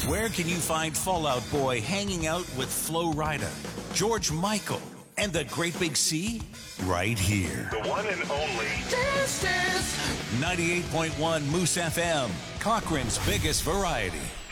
Where can you find Fallout Boy hanging out with Flo Rida, George Michael, and the Great Big Sea? Right here. The one and only. This is 98.1 Moose FM, Cochrane's biggest variety.